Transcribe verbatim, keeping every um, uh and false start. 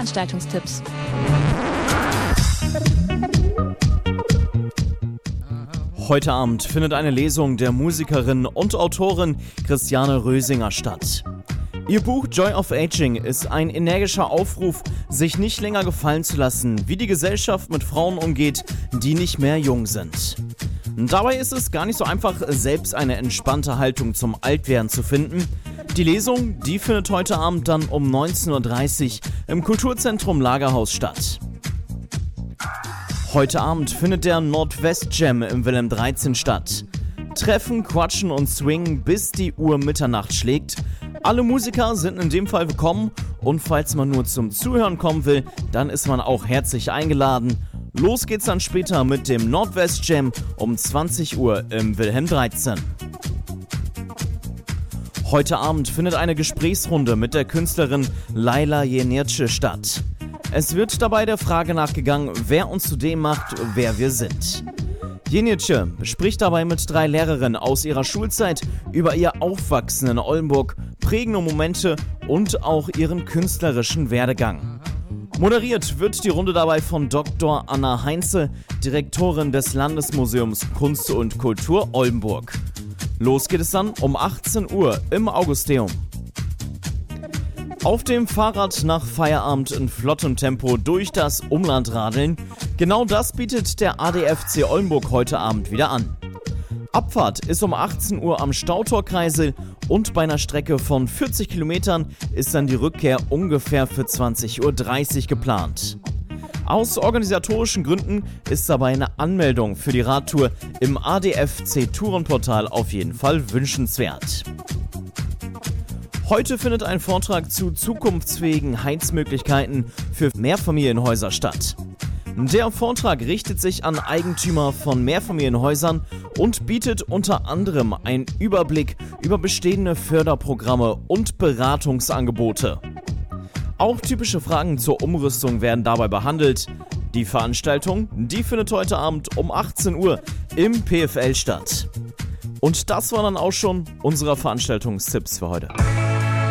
Veranstaltungstipps. Heute Abend findet eine Lesung der Musikerin und Autorin Christiane Rösinger statt. Ihr Buch Joy of Aging ist ein energischer Aufruf, sich nicht länger gefallen zu lassen, wie die Gesellschaft mit Frauen umgeht, die nicht mehr jung sind. Dabei ist es gar nicht so einfach, selbst eine entspannte Haltung zum Altwerden zu finden. Die Lesung, die findet heute Abend dann um neunzehn Uhr dreißig im Kulturzentrum Lagerhaus statt. Heute Abend findet der Nordwest Jam im Wilhelm dreizehn statt. Treffen, quatschen und swingen, bis die Uhr Mitternacht schlägt. Alle Musiker sind in dem Fall willkommen und falls man nur zum Zuhören kommen will, dann ist man auch herzlich eingeladen. Los geht's dann später mit dem Nordwest Jam um zwanzig Uhr im Wilhelm dreizehn. Heute Abend findet eine Gesprächsrunde mit der Künstlerin Laila Jenirce statt. Es wird dabei der Frage nachgegangen, wer uns zu dem macht, wer wir sind. Jenirce spricht dabei mit drei Lehrerinnen aus ihrer Schulzeit über ihr Aufwachsen in Oldenburg, prägende Momente und auch ihren künstlerischen Werdegang. Moderiert wird die Runde dabei von Doktor Anna Heinze, Direktorin des Landesmuseums Kunst und Kultur Oldenburg. Los geht es dann um achtzehn Uhr im Augusteum. Auf dem Fahrrad nach Feierabend in flottem Tempo durch das Umland radeln, genau das bietet der A D F C Oldenburg heute Abend wieder an. Abfahrt ist um achtzehn Uhr am Stautorkreisel und bei einer Strecke von vierzig Kilometern ist dann die Rückkehr ungefähr für zwanzig Uhr dreißig geplant. Aus organisatorischen Gründen ist dabei eine Anmeldung für die Radtour im A D F C Tourenportal auf jeden Fall wünschenswert. Heute findet ein Vortrag zu zukunftsfähigen Heizmöglichkeiten für Mehrfamilienhäuser statt. Der Vortrag richtet sich an Eigentümer von Mehrfamilienhäusern und bietet unter anderem einen Überblick über bestehende Förderprogramme und Beratungsangebote. Auch typische Fragen zur Umrüstung werden dabei behandelt. Die Veranstaltung, die findet heute Abend um achtzehn Uhr im P F L statt. Und das waren dann auch schon unsere Veranstaltungstipps für heute.